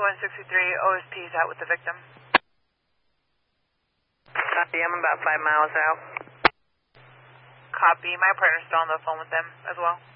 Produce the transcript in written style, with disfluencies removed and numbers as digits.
163, OSP is out with the victim. Copy, I'm about 5 miles out. Copy, my partner's still on the phone with them as well.